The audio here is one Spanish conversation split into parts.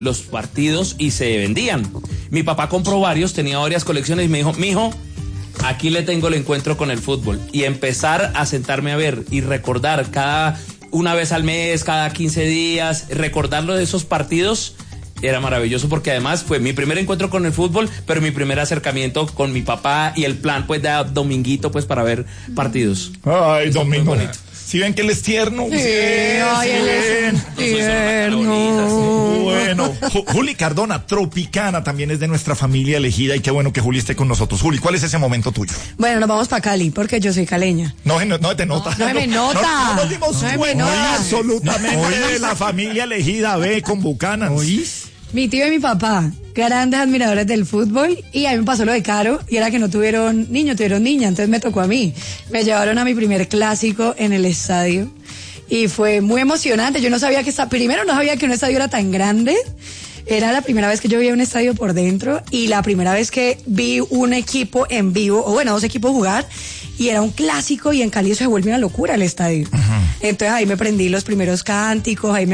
los partidos y se vendían. Mi papá compró varios, tenía varias colecciones y me dijo, mijo, aquí le tengo el encuentro con el fútbol. Y empezar a sentarme a ver y recordar una vez al mes, cada 15 días, recordarlo de esos partidos era maravilloso porque además fue mi primer encuentro con el fútbol, pero mi primer acercamiento con mi papá y el plan pues de dominguito pues para ver partidos. Ay, domingo. ¿Sí ven que él es tierno? Sí, él es tierno. Bueno, Juli Cardona, Tropicana, también es de nuestra familia elegida y qué bueno que Juli esté con nosotros. Juli, ¿cuál es ese momento tuyo? Bueno, nos vamos para Cali, porque yo soy caleña. No te nota. No me nota. No nos dimos cuenta absolutamente de la familia elegida B con Bucanas. Mi tío y mi papá, grandes admiradores del fútbol, y a mí me pasó lo de Caro, y era que no tuvieron niño, tuvieron niña, entonces me tocó a mí. Me llevaron a mi primer clásico en el estadio, y fue muy emocionante. Yo no sabía primero no sabía que un estadio era tan grande. Era la primera vez que yo vi un estadio por dentro, y la primera vez que vi un equipo en vivo, o bueno, dos equipos jugar, y era un clásico, y en Cali se vuelve una locura el estadio. Entonces ahí me aprendí los primeros cánticos, ahí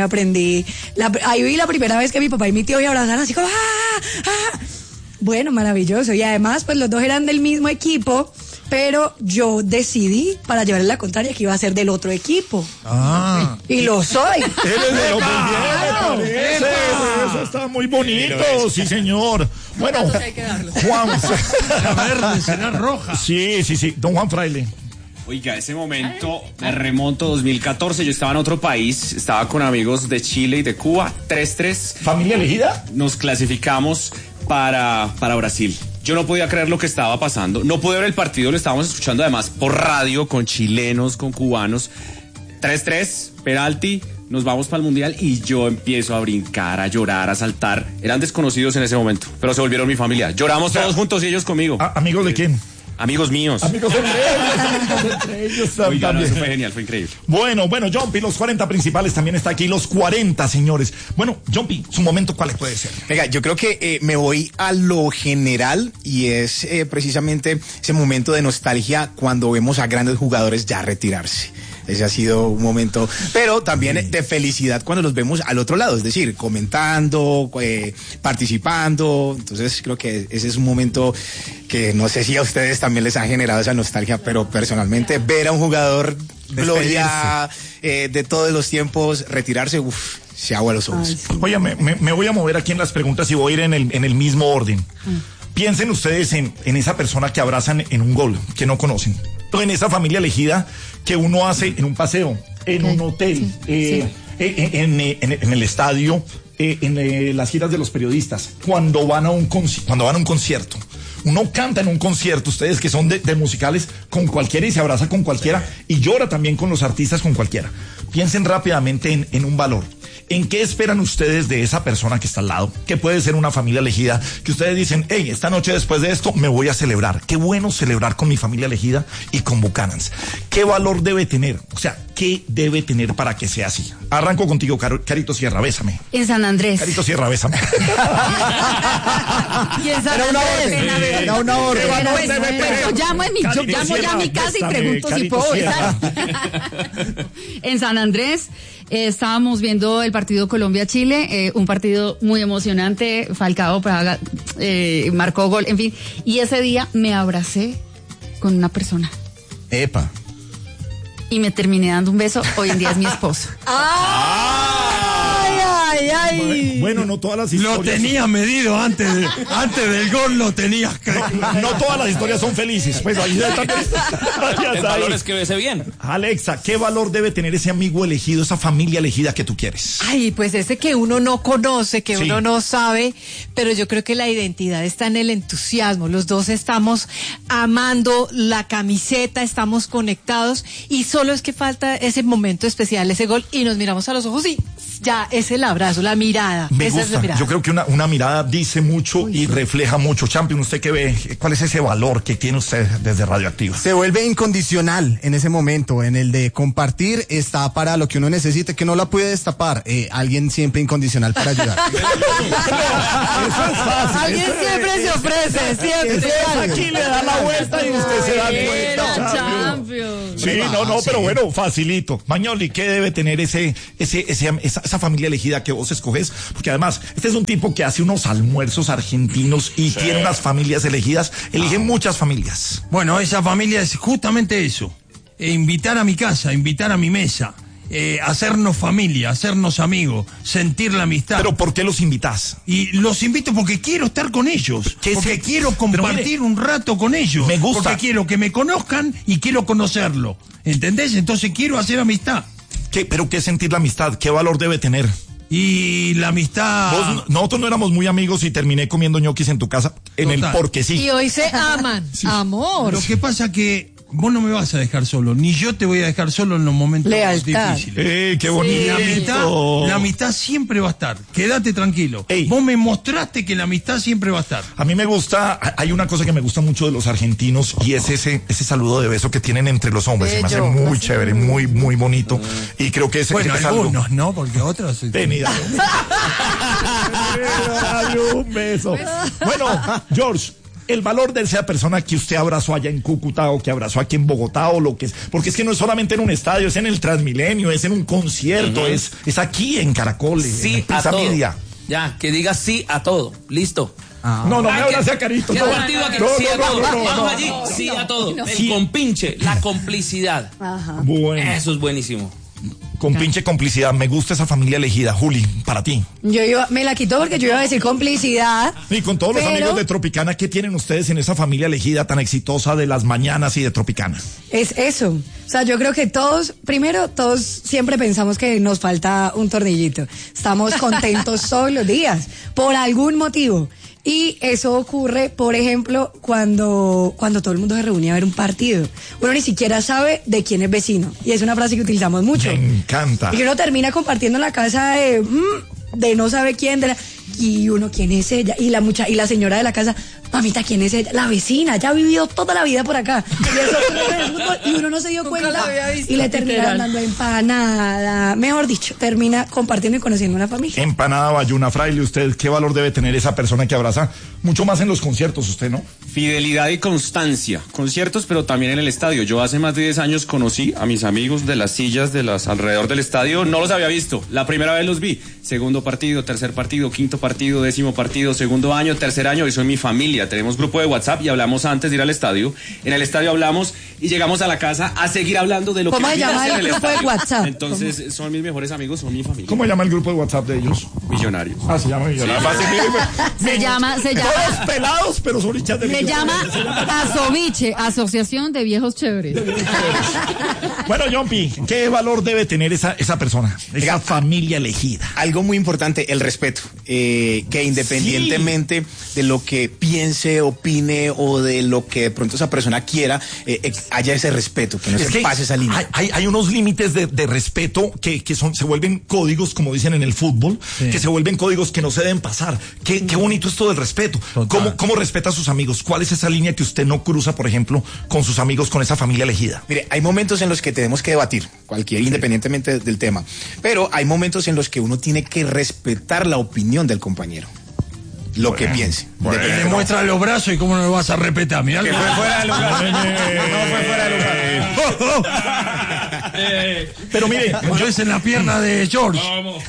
vi la primera vez que mi papá y mi tío me abrazaron así como ¡ah! ¡ah! Bueno, maravilloso. Y además, pues los dos eran del mismo equipo, pero yo decidí, para llevarle la contraria, que iba a ser del otro equipo. Y lo soy. Eres de lo muy bien, me parece. Eso está muy bonito, sí, señor. Bueno, Juan. La verde será roja. Sí. Don Juan Fraile. Oiga, ese momento me remonto 2014, yo estaba en otro país, estaba con amigos de Chile y de Cuba, 3-3. ¿Familia elegida? Nos clasificamos para Brasil. Yo no podía creer lo que estaba pasando, no pude ver el partido, lo estábamos escuchando además por radio, con chilenos, con cubanos. 3-3, penalti, nos vamos para el Mundial y yo empiezo a brincar, a llorar, a saltar. Eran desconocidos en ese momento, pero se volvieron mi familia. Lloramos todos juntos y ellos conmigo. ¿Amigos de quién? Amigos míos. Amigos entre ellos. Oiga, no, eso fue genial, fue increíble. Bueno, Jumpy, los 40 principales también está aquí, los 40, señores. Bueno, Jumpy, su momento, ¿cuál puede ser? Venga, yo creo que me voy a lo general y es precisamente ese momento de nostalgia cuando vemos a grandes jugadores ya retirarse. Ese ha sido un momento, pero también de felicidad cuando los vemos al otro lado, es decir, comentando, participando. Entonces creo que ese es un momento que no sé si a ustedes también les ha generado esa nostalgia, pero personalmente ver a un jugador gloria de todos los tiempos retirarse, se agua los ojos. Oye, me voy a mover aquí en las preguntas y voy a ir en el mismo orden. Piensen ustedes en esa persona que abrazan en un gol, que no conocen. O en esa familia elegida que uno hace en un paseo, en un hotel, en el estadio, en las giras de los periodistas, cuando van a un concierto. Uno canta en un concierto, ustedes que son de musicales, con cualquiera y se abraza con cualquiera y llora también con los artistas, con cualquiera. Piensen rápidamente en un valor. ¿En qué esperan ustedes de esa persona que está al lado? Que puede ser una familia elegida, que ustedes dicen, hey, esta noche después de esto me voy a celebrar. Qué bueno celebrar con mi familia elegida y con Bucanans. ¿Qué valor debe tener? O sea, ¿qué debe tener para que sea así? Arranco contigo, Carito Sierra, bésame. En San Andrés. Carito Sierra, bésame. Y en San Andrés. Era una orden. Yo llamo ya a mi casa y pregunto si puedo besar. En San Andrés estábamos viendo el partido Colombia-Chile, un partido muy emocionante. Falcao marcó gol, en fin. Y ese día me abracé con una persona. Epa. Y me terminé dando un beso. Hoy en día es mi esposo. ¡Ay! Bueno, no todas las historias. Lo tenía medido antes del gol, lo tenías. No todas las historias son felices. Pues ahí también. El valor es que bese bien. Alexa, ¿qué valor debe tener ese amigo elegido, esa familia elegida que tú quieres? Ay, pues ese que uno no conoce, que uno no sabe, pero yo creo que la identidad está en el entusiasmo. Los dos estamos amando la camiseta, estamos conectados y solo es que falta ese momento especial, ese gol, y nos miramos a los ojos y ya es el abrazo, la mirada. Me esa gusta. Es la mirada. Yo creo que una mirada dice mucho y refleja mucho. Champion, ¿usted qué ve? ¿Cuál es ese valor que tiene usted desde Radioactiva? Se vuelve incondicional en ese momento, en el de compartir, está para lo que uno necesite, que no la puede destapar. Alguien siempre incondicional para ayudar. Eso es fácil. Alguien siempre se ofrece, siempre. Aquí le da la vuelta y usted se da cuenta. Champion. Sí, no, pero bueno, facilito. Magnoli, ¿qué debe tener esa familia elegida que vos escoges? Porque además, este es un tipo que hace unos almuerzos argentinos y tiene unas familias elegidas. Elige muchas familias. Bueno, esa familia es justamente eso. Invitar a mi casa, invitar a mi mesa. Hacernos familia, hacernos amigos, sentir la amistad. ¿Pero por qué los invitás? Y los invito porque quiero estar con ellos, porque quiero compartir un rato con ellos. Me gusta. Porque quiero que me conozcan y quiero conocerlo. ¿Entendés? Entonces quiero hacer amistad. ¿Pero qué sentir la amistad? ¿Qué valor debe tener? Y la amistad... Nosotros no éramos muy amigos y terminé comiendo ñoquis en tu casa en el porque sí. Y hoy se aman. Sí. Amor. Lo que pasa que vos no me vas a dejar solo, ni yo te voy a dejar solo en los momentos difíciles. ¡Qué bonito! La amistad siempre va a estar. Quédate tranquilo. Vos me mostraste que la amistad siempre va a estar. A mí me gusta, hay una cosa que me gusta mucho de los argentinos y es ese saludo de beso que tienen entre los hombres. Se me hace muy chévere, muy, muy bonito. Y creo que es algunos, algo... ¿no? Porque otros... Dale un beso. Bueno, George, el valor de esa persona que usted abrazó allá en Cúcuta o que abrazó aquí en Bogotá o lo que es, porque es que no es solamente en un estadio, es en el Transmilenio, es en un concierto, es aquí en Caracol, sí, en esa media. Ya, que diga sí a todo, listo. No me abrace a Carito. Sí a todo. Vamos allí, sí a todo. El compinche, la complicidad. Ajá. Bueno. Eso es buenísimo. Compinche, complicidad. Me gusta esa familia elegida. Juli, para ti. Me la quitó porque yo iba a decir complicidad. Y con todos los amigos de Tropicana, ¿qué tienen ustedes en esa familia elegida tan exitosa de las mañanas y de Tropicana? Es eso. O sea, yo creo que todos siempre pensamos que nos falta un tornillito. Estamos contentos todos los días, por algún motivo. Y eso ocurre, por ejemplo, cuando todo el mundo se reúne a ver un partido. Uno ni siquiera sabe de quién es vecino. Y es una frase que utilizamos mucho. Me encanta. Y uno termina compartiendo en la casa de no sabe quién, y uno, ¿quién es ella? Y la señora de la casa, mamita, ¿quién es ella? La vecina, ya ha vivido toda la vida por acá. Y uno no se dio cuenta y le termina dando empanada. Mejor dicho, termina compartiendo y conociendo una familia. Empanada, bayuna, fraile, ¿usted qué valor debe tener esa persona que abraza? Mucho más en los conciertos, ¿usted no? Fidelidad y constancia. Conciertos, pero también en el estadio. Yo hace más de 10 años conocí a mis amigos de las sillas alrededor del estadio. No los había visto. La primera vez los vi. Segundo partido, tercer partido, quinto partido, 10º partido, segundo año, tercer año, y son mi familia. Tenemos grupo de WhatsApp y hablamos antes de ir al estadio. En el estadio hablamos y llegamos a la casa a seguir hablando de lo que ¿Cómo se llama el grupo de WhatsApp? Entonces, son mis mejores amigos, son mi familia. ¿Cómo se llama el grupo de WhatsApp de ellos? Millonarios. Se llama Millonarios. Se llama. Todos pelados, pero son hinchas de Millonarios. Se llama Asoviche, Asociación de Viejos Chéveres. Bueno, Yompi, ¿qué valor debe tener esa persona, esa familia elegida? Algo muy importante, el respeto, que independientemente de lo que piense, opine o de lo que de pronto esa persona quiera, haya ese respeto, que no se pase esa línea. Hay unos límites de respeto que se vuelven códigos, como dicen en el fútbol, que se vuelven códigos que no se deben pasar. Qué bonito esto del respeto. ¿Cómo respeta a sus amigos? ¿Cuál es esa línea que usted no cruza, por ejemplo, con sus amigos, con esa familia elegida? Mire, hay momentos en los que tenemos que debatir, independientemente del tema, pero hay momentos en los que uno tiene que respetar la opinión del compañero, lo que piense. Le muestra los brazos y cómo no lo vas a respetar. Mirá que fue fuera de lugar. No fue fuera de lugar. Pero mire, yo es en la pierna de George.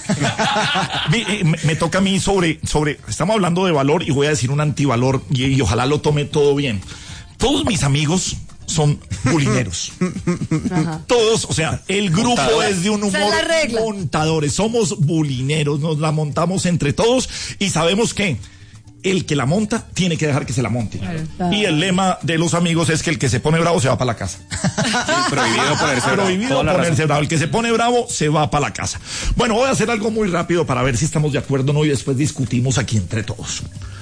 Me toca a mí sobre, estamos hablando de valor y voy a decir un antivalor y ojalá lo tome todo bien. Todos mis amigos son bulineros. Todos, o sea, el grupo es de un humor montadores, somos bulineros, nos la montamos entre todos y sabemos que el que la monta tiene que dejar que se la monte. Y el lema de los amigos es que el que se pone bravo se va para la casa. Prohibido ponerse bravo. Prohibido ponerse bravo. El que se pone bravo se va para la casa. Bueno, voy a hacer algo muy rápido para ver si estamos de acuerdo o no y después discutimos aquí entre todos.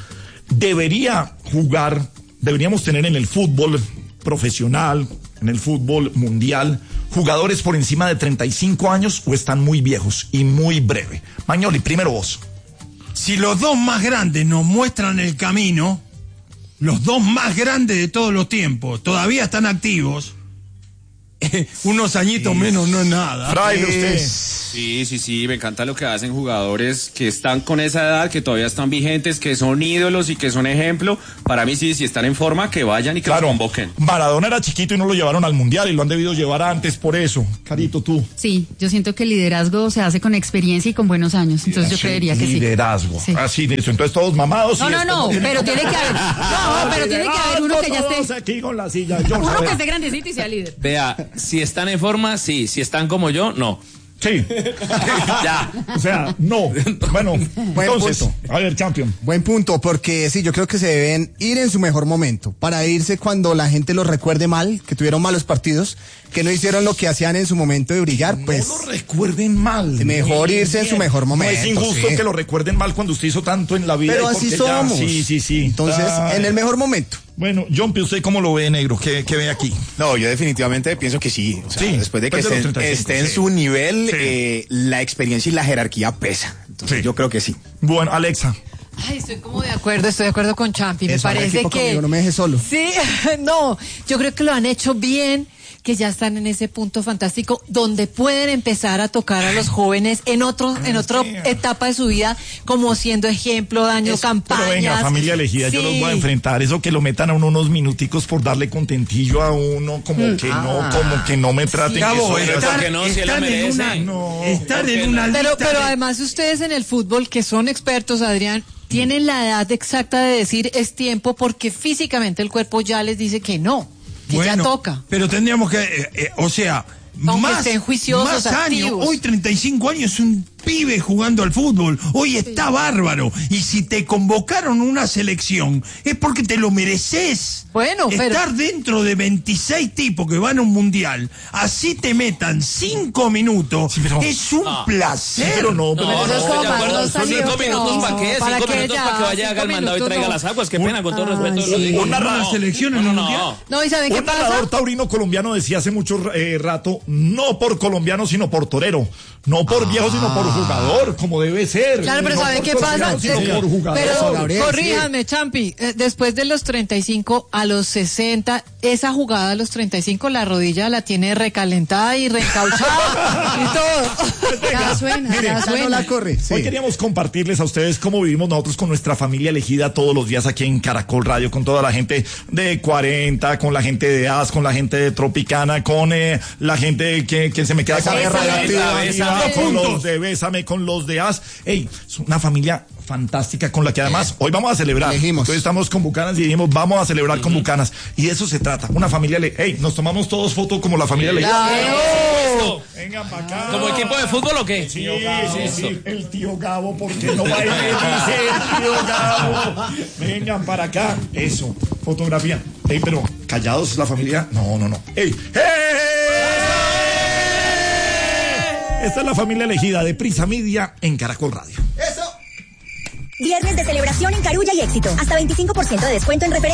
Deberíamos tener en el fútbol profesional, en el fútbol mundial, jugadores por encima de 35 años o están muy viejos y muy breve. Magnoli, primero vos. Si los dos más grandes nos muestran el camino, los dos más grandes de todos los tiempos, todavía están activos, unos añitos menos no es nada. Fraile, usted. Sí, me encanta lo que hacen jugadores que están con esa edad, que todavía están vigentes, que son ídolos y que son ejemplo. Para mí sí, si están en forma, que vayan y que los convoquen. Maradona era chiquito y no lo llevaron al Mundial y lo han debido llevar antes por eso. Carito, tú. Sí, yo siento que el liderazgo se hace con experiencia y con buenos años, entonces yo creería que sí. Liderazgo. Sí. Así de eso, entonces todos mamados. No, pero tiene que haber, pero tiene que haber uno que ya esté. Aquí con la silla, uno que esté grandecito y sea líder. Vea, si están en forma, sí. Si están como yo, no. Sí. Ya. O sea, no. Bueno, entonces, a ver, Champion. Buen punto, porque sí, yo creo que se deben ir en su mejor momento, para irse cuando la gente los recuerde mal, que tuvieron malos partidos, que no hicieron lo que hacían en su momento de brillar, pues... No lo recuerden mal. Mejor irse en su mejor momento. No es injusto que lo recuerden mal cuando usted hizo tanto en la vida. Pero así somos. Sí. Entonces, en el mejor momento. Bueno, John, ¿usted cómo lo ve, negro? ¿Qué ve aquí? No, yo definitivamente pienso que sí. O sea, después de que esté en su nivel, la experiencia y la jerarquía pesa. Entonces yo creo que sí. Bueno, Alexa. Ay, estoy de acuerdo con Champi. Me parece que... Conmigo, no me dejes solo. Sí, no, yo creo que lo han hecho bien, que ya están en ese punto fantástico donde pueden empezar a tocar a los jóvenes en otra etapa de su vida, como siendo ejemplo, daño, campañas. Pero venga, familia elegida, yo los voy a enfrentar. Eso que lo metan a uno unos minuticos por darle contentillo a uno, como que no me traten. Cabo, están en una lista. Pero además ustedes en el fútbol, que son expertos, Adrián, tienen la edad exacta de decir es tiempo, porque físicamente el cuerpo ya les dice que no. Que ya toca. Pero tendríamos que, más estén juiciosos, más años. Hoy 35 años es un pibe jugando al fútbol. Hoy está bárbaro. Y si te convocaron una selección, es porque te lo mereces. Bueno, estar dentro de 26 tipos que van a un mundial, así te metan 5 minutos, es un placer. Pero no, estoy de acuerdo. 5 minutos para qué, 5 minutos para que vaya, haga el mandado y traiga las aguas. Qué pena, con todo respeto. Una selección en un mundial. No, ¿y saben qué pasa? Un narrador taurino colombiano decía hace mucho rato, no por colombiano, sino por torero. No por viejo, sino por jugador, como debe ser. Claro, pero ¿saben qué pasa? Pero corríjame, Champi, después de los 35 a los 60, esa jugada a los 35, la rodilla la tiene recalentada y reencauchada y todo. Ya suena. No la corre. Hoy queríamos compartirles a ustedes cómo vivimos nosotros con nuestra familia elegida todos los días aquí en Caracol Radio, con toda la gente de 40, con la gente de AS, con la gente de Tropicana, con la gente que se me queda con los de Bésame, con los de AS. Ey, es una familia fantástica con la que además hoy vamos a celebrar. Hoy estamos con Bucanas y dijimos vamos a celebrar con Bucanas. Y de eso se trata. Una familia. Ey, nos tomamos todos fotos como la familia Vengan para acá. ¿Como equipo de fútbol o qué? Sí. El tío Gabo, porque no va a ir, dice el tío Gabo. Vengan para acá. Eso, fotografía. Ey, pero callados la familia. No. Ey, esta es la familia elegida de Prisa Media en Caracol Radio. Viernes de celebración en Carulla y Éxito. Hasta 25% de descuento en referencia.